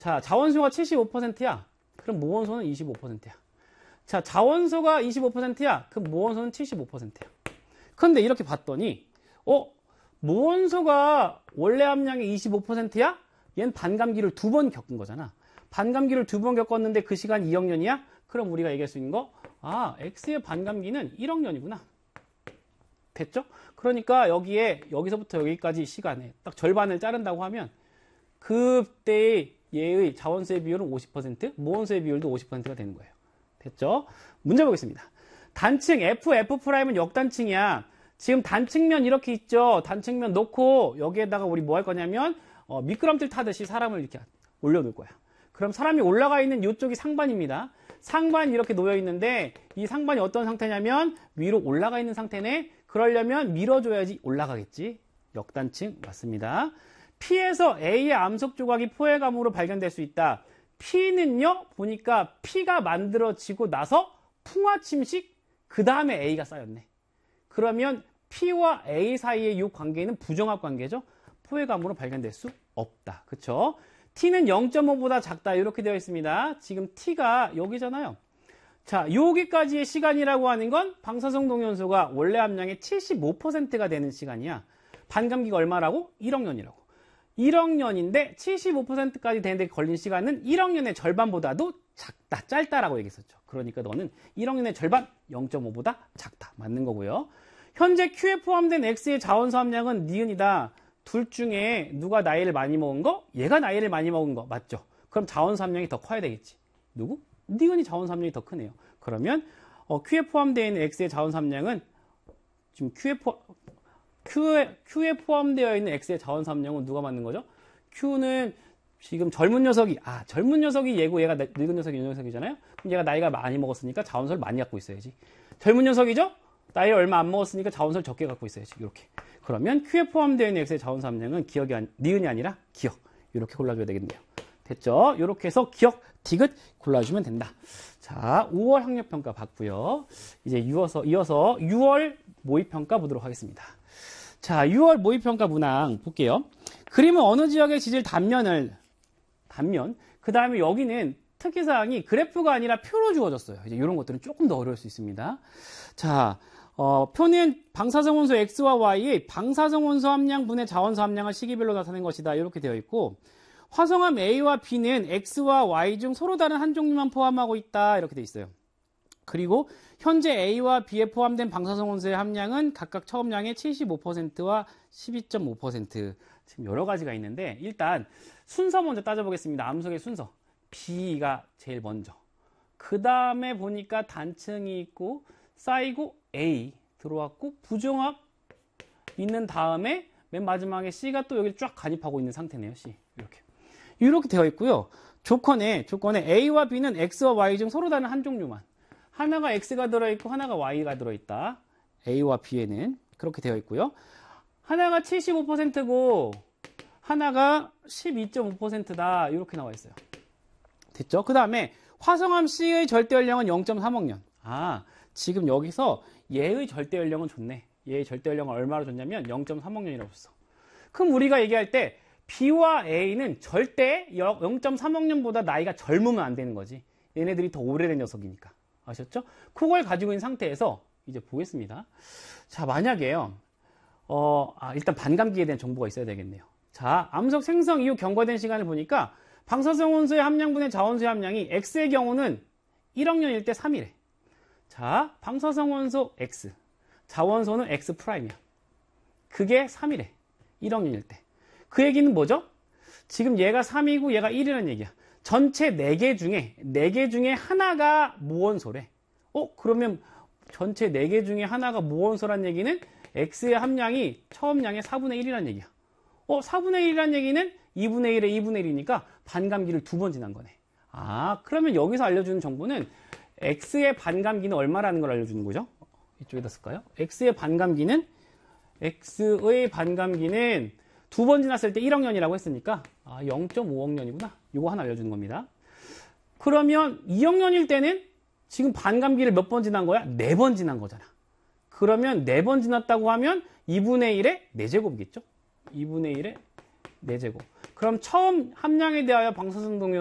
자, 자원수가 75%야. 그럼 모원소는 25%야. 자, 자원수가 25%야. 그럼 모원소는 75%야. 그런데 이렇게 봤더니 모원소가 원래 함량이 25%야? 얘는 반감기를 2번 겪은 거잖아. 반감기를 2번 겪었는데 그 시간 2억 년이야? 그럼 우리가 얘기할 수 있는 거, X의 반감기는 1억 년이구나. 됐죠? 그러니까 여기서부터 여기까지 시간에 딱 절반을 자른다고 하면 그때의 얘의 자원수의 비율은 50%, 모원수의 비율도 50%가 되는 거예요. 됐죠? 문제 보겠습니다. 단층 F'은 역단층이야. 지금 단층면 이렇게 있죠? 단층면 놓고 여기에다가 우리 뭐 할 거냐면 미끄럼틀 타듯이 사람을 이렇게 올려놓을 거야. 그럼 사람이 올라가 있는 이쪽이 상반입니다. 상반이 이렇게 놓여 있는데 이 상반이 어떤 상태냐면 위로 올라가 있는 상태네. 그러려면 밀어줘야지 올라가겠지. 역단층 맞습니다. P에서 A의 암석 조각이 포획암으로 발견될 수 있다. P는요 보니까 P가 만들어지고 나서 풍화 침식 그 다음에 A가 쌓였네. 그러면 P와 A 사이의 이 관계는 부정합 관계죠. 포획암으로 발견될 수 없다. 그쵸? T는 0.5보다 작다. 이렇게 되어 있습니다. 지금 T가 여기잖아요. 자, 여기까지의 시간이라고 하는 건 방사성 동연소가 원래 함량의 75%가 되는 시간이야. 반감기가 얼마라고? 1억 년이라고. 1억 년인데 75%까지 되는데 걸린 시간은 1억 년의 절반보다도 작다, 짧다라고 얘기했었죠. 그러니까 너는 1억 년의 절반, 0.5보다 작다. 맞는 거고요. 현재 Q에 포함된 X의 자원수 함량은 니은이다. 둘 중에 누가 나이를 많이 먹은 거? 얘가 나이를 많이 먹은 거. 맞죠? 그럼 자원수 함량이 더 커야 되겠지. 누구? 니은이 자원수 함량이 더 크네요. 그러면 Q에 포함되어 있는 X의 자원수 함량은 지금 Q에 포함되어 있는 X의 자원수 함량은 누가 맞는 거죠? Q는 지금 젊은 녀석이 얘고 얘가 늙은 녀석이 이 녀석이잖아요. 그럼 얘가 나이가 많이 먹었으니까 자원수를 많이 갖고 있어야지. 젊은 녀석이죠? 나이 얼마 안 먹었으니까 자원수를 적게 갖고 있어야지. 이렇게. 그러면 Q에 포함되어 있는 X의 자원수 함량은 니은이 아니라 기억. 이렇게 골라줘야 되겠네요. 됐죠? 이렇게 해서 기억, 디귿 골라주면 된다. 자, 5월 학력평가 봤고요. 이제 이어서 6월 모의평가 보도록 하겠습니다. 자, 6월 모의평가 문항 볼게요. 그림은 어느 지역의 지질 단면, 그 다음에 여기는 특이사항이 그래프가 아니라 표로 주어졌어요. 이제 이런 것들은 조금 더 어려울 수 있습니다. 자, 표는 방사성 원소 X와 Y의 방사성 원소 함량 분의 자원수 함량을 시기별로 나타낸 것이다. 이렇게 되어 있고, 화성암 A와 B는 X와 Y 중 서로 다른 한 종류만 포함하고 있다. 이렇게 되어 있어요. 그리고 현재 A와 B에 포함된 방사성 원소의 함량은 각각 처음량의 75%와 12.5%. 지금 여러 가지가 있는데 일단 순서 먼저 따져보겠습니다. 암석의 순서. B가 제일 먼저. 그 다음에 보니까 단층이 있고 쌓이고 A 들어왔고 부정합 있는 다음에 맨 마지막에 C가 또 여기 쫙 간입하고 있는 상태네요. C. 이렇게 되어 있고요. 조건에 A와 B는 X와 Y 중 서로 다른 한 종류만. 하나가 X가 들어있고 하나가 Y가 들어있다. A와 B에는 그렇게 되어 있고요. 하나가 75%고 하나가 12.5%다. 이렇게 나와 있어요. 됐죠? 그 다음에 화성암 C의 절대 연령은 0.3억 년. 지금 여기서 얘의 절대 연령은 좋네. 얘의 절대 연령은 얼마로 줬냐면 0.3억 년이라고 줬어. 그럼 우리가 얘기할 때 B와 A는 절대 0.3억 년보다 나이가 젊으면 안 되는 거지. 얘네들이 더 오래된 녀석이니까. 아셨죠? 그걸 가지고 있는 상태에서 이제 보겠습니다. 자, 만약에요. 일단 반감기에 대한 정보가 있어야 되겠네요. 자, 암석 생성 이후 경과된 시간을 보니까 방사성 원소의 함량분의 자원수의 함량이 X의 경우는 1억 년일 때 3이래. 자, 방사성 원소 X, 자원소는 X'이야. 그게 3이래. 1억 년일 때. 그 얘기는 뭐죠? 지금 얘가 3이고 얘가 1이라는 얘기야. 전체 4개 중에 하나가 무원소래. 그러면 전체 4개 중에 하나가 무원소란 얘기는 X의 함량이 처음량의 4분의 1이라는 얘기야. 4분의 1이라는 얘기는 2분의 1에 2분의 1이니까 반감기를 2번 지난 거네. 그러면 여기서 알려주는 정보는 X의 반감기는 얼마라는 걸 알려주는 거죠? 이쪽에다 쓸까요? X의 반감기는 2번 지났을 때 1억 년이라고 했으니까 0.5억 년이구나. 이거 하나 알려주는 겁니다. 그러면 2억 년일 때는 지금 반감기를 몇 번 지난 거야? 4번 지난 거잖아. 그러면 4번 지났다고 하면 2분의 1의 4제곱이겠죠? 2분의 1의 4제곱. 그럼 처음 함량에 대하여 방사성 동위